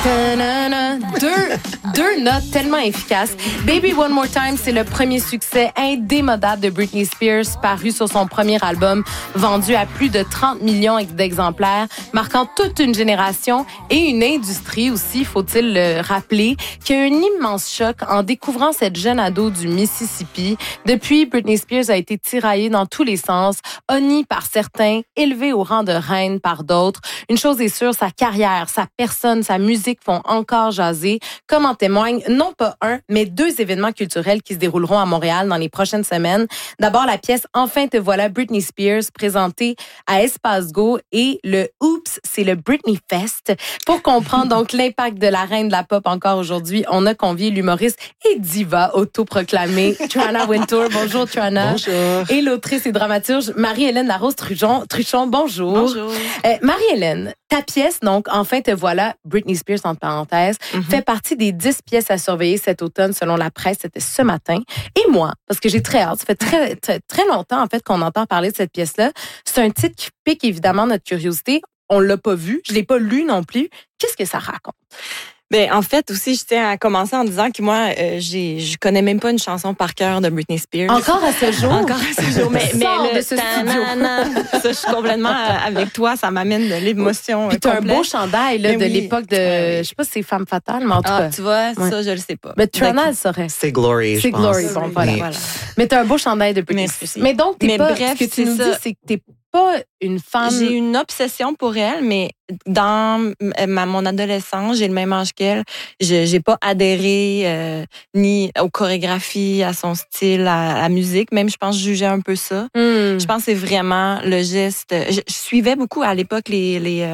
Deux notes tellement efficaces. Baby One More Time, c'est le premier succès indémodable de Britney Spears, paru sur son premier album, vendu à plus de 30 millions d'exemplaires, marquant toute une génération et une industrie aussi, faut-il le rappeler, qui a eu un immense choc en découvrant cette jeune ado du Mississippi. Depuis, Britney Spears a été tiraillée dans tous les sens, honnie par certains, élevée au rang de reine par d'autres. Une chose est sûre, sa carrière, sa personne, sa musique font encore jaser, comme en témoignent non pas un, mais deux événements culturels qui se dérouleront à Montréal dans les prochaines semaines. D'abord, la pièce Enfin te voilà, Britney Spears, présentée à Espace Go, et le Oops, c'est le Britney Fest. Pour comprendre donc l'impact de la reine de la pop encore aujourd'hui, on a convié l'humoriste et diva autoproclamée Trana Wintour. Bonjour Trana. Bonjour. Et l'autrice et dramaturge Marie-Hélène Larose-Truchon. Bonjour. Bonjour. Marie-Hélène, ta pièce, donc, Enfin te voilà, Britney Spears, entre parenthèses, fait partie des 10 pièces à surveiller cet automne selon la presse. C'était ce matin. Et moi, parce que j'ai très hâte, ça fait très longtemps, en fait, qu'on entend parler de cette pièce-là. C'est un titre qui pique évidemment notre curiosité. On l'a pas vu, je l'ai pas lu non plus. Qu'est-ce que ça raconte? Ben, en fait, aussi, je tiens à commencer en disant que moi, je connais même pas une chanson par cœur de Britney Spears. Encore à ce jour? Encore à ce jour. Mais de ce studio. Ça, je suis complètement avec toi. Ça m'amène de l'émotion. Puis t'as un beau chandail là, de l'époque de, je sais pas si c'est Femme Fatale, mais en tout cas. Tu vois, ça, je le sais pas. Mais Trana, elle saurait. C'est Glory, C'est je pense. Glory, bon, voilà. Mais t'as un beau chandail de Britney Spears. Mais donc, t'es pas, bref, ce que tu nous ça. dis, c'est que t'es pas une femme. J'ai une obsession pour elle, mais dans mon adolescence, j'ai le même âge qu'elle. J'ai pas adhéré ni aux chorégraphies, à son style, à la musique. Même, je pense, je jugeais un peu ça. Je pense que c'est vraiment le geste. Je suivais beaucoup à l'époque les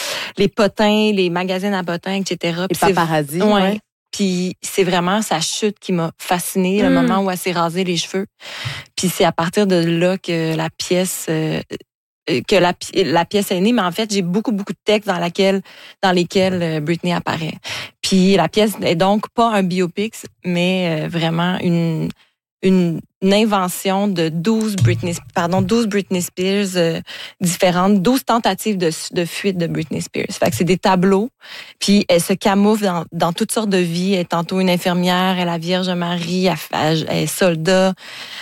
potins, les magazines à potins, etc. Les paparazzi. Ouais. Puis c'est vraiment sa chute qui m'a fascinée, le moment où elle s'est rasé les cheveux. Puis c'est à partir de là que la pièce la pièce est née, mais en fait, j'ai beaucoup de textes dans lesquels Britney apparaît. Puis la pièce est donc pas un biopic, mais vraiment une invention de 12 Britney Spears différentes, 12 tentatives de fuite de Britney Spears. Fait que c'est des tableaux, puis elle se camoufle dans toutes sortes de vies. Elle est tantôt une infirmière, elle est la Vierge Marie, elle est soldat.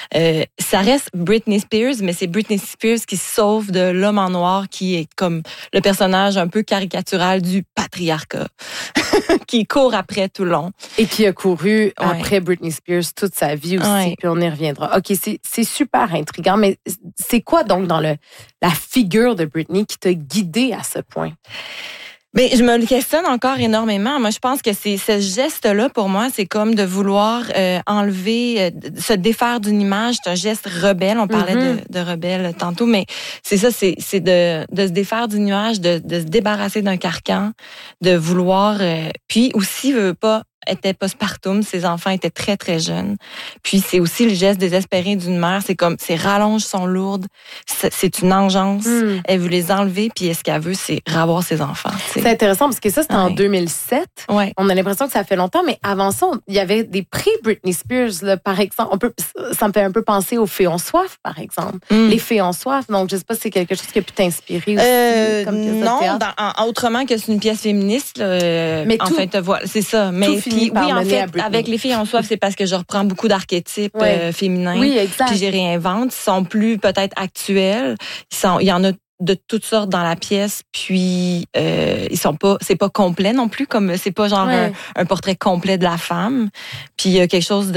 Ça reste Britney Spears, mais c'est Britney Spears qui sauve de l'homme en noir, qui est comme le personnage un peu caricatural du patriarcat, qui court après tout le long. Et qui a couru après Britney Spears toute sa vie aussi, puis on y reviendra. OK, c'est super intriguant, mais c'est quoi donc dans la figure de Britney qui t'a guidée à ce point? Ben, je me le questionne encore énormément. Moi, je pense que c'est ce geste-là, pour moi, c'est comme de vouloir enlever, se défaire d'une image. C'est un geste rebelle. On parlait de rebelle tantôt, mais c'est ça, c'est de se défaire d'une image, de se débarrasser d'un carcan, de vouloir. Puis aussi, était postpartum, ses enfants étaient très, très jeunes. Puis c'est aussi le geste désespéré d'une mère. C'est comme, ses rallonges sont lourdes. C'est une engeance. Elle veut les enlever, puis ce qu'elle veut, c'est ravoir ses enfants. T'sais. C'est intéressant parce que ça, c'était en 2007. Ouais. On a l'impression que ça fait longtemps, mais avant ça, il y avait des prix Britney Spears, là, par exemple. Ça me fait un peu penser aux Fées ont soif, par exemple. Les Fées ont soif. Donc, je sais pas si c'est quelque chose qui a pu t'inspirer aussi, comme pièce non, de théâtre. autrement que c'est une pièce féministe. Là, mais en fait, voilà, c'est ça. Mais puis, oui, en fait, avec Les Filles en soif, c'est parce que je reprends beaucoup d'archétypes féminins. Oui, exact. Puis j'ai réinvente. Ils sont plus peut-être actuels. Il y en a de toutes sortes dans la pièce. Puis ils sont pas, c'est pas complet non plus. Comme c'est pas genre un portrait complet de la femme. Puis il y a quelque chose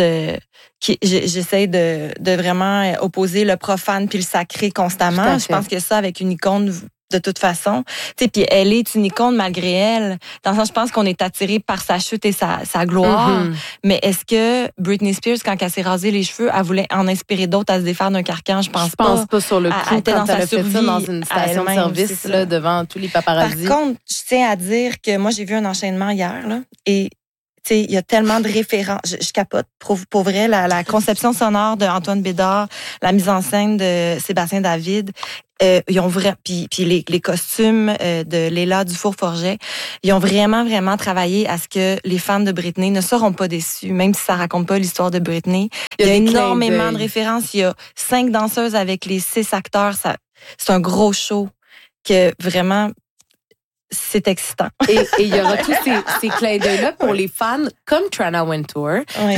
j'essaie de vraiment opposer le profane puis le sacré constamment. Je pense que ça, avec une icône, de toute façon. Tu sais, puis elle est une icône malgré elle. Dans le sens, je pense qu'on est attiré par sa chute et sa gloire. Mais est-ce que Britney Spears, quand elle s'est rasé les cheveux, elle voulait en inspirer d'autres à se défaire d'un carcan? Je pense pas sur le coup, elle était quand dans elle sa a fait ça survie dans une station de service là, devant tous les paparazzis. Par contre, je tiens à dire que moi, j'ai vu un enchaînement hier, là, et tu sais, il y a tellement de références. Je capote. Pour vrai, la conception sonore de Antoine Bédard, la mise en scène de Sébastien David, ils ont vraiment, puis les costumes de Léla Dufour-Forget, ils ont vraiment travaillé à ce que les fans de Britney ne seront pas déçus, même si ça raconte pas l'histoire de Britney. Il y a énormément de références. Il y a 5 danseuses avec les 6 acteurs. C'est un gros show que vraiment. c'est excitant. Et il y aura tous ces clins d'œil-là pour les fans comme Trana Wintour. Oui.